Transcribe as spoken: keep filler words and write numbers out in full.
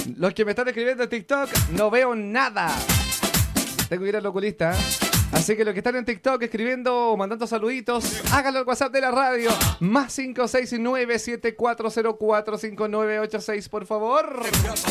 Los que me están escribiendo en TikTok, no veo nada. Tengo que ir al oculista. Así que los que están en TikTok escribiendo o mandando saluditos, háganlo al WhatsApp de la radio. Más cinco seis nueve siete cuatro cero cuatro cinco nueve ocho seis, por favor.